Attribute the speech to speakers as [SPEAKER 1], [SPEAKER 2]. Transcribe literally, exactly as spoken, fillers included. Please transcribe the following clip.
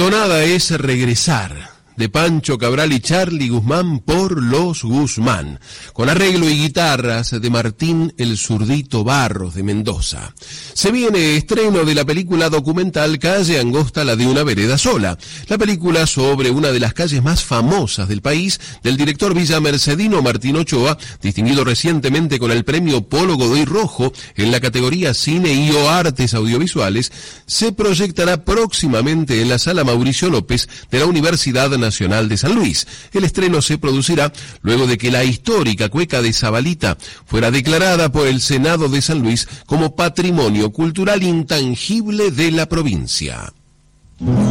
[SPEAKER 1] Tonada es regresar, de Pancho Cabral y Charly Guzmán por Los Guzmán, con arreglo y guitarras de Martín el Zurdito Barros de Mendoza. Se viene estreno de la película documental Calle Angosta, la de una vereda sola, la película sobre una de las calles más famosas del país, del director villamercedino Martín Ochoa, distinguido recientemente con el premio Polo Godoy Rojo en la categoría Cine y o Artes Audiovisuales. Se proyectará próximamente en la Sala Mauricio López de la Universidad Nacional de San Luis. El estreno se producirá luego de que la histórica cueca de Zabalita fuera declarada por el Senado de San Luis como Patrimonio Cultural Intangible de la provincia.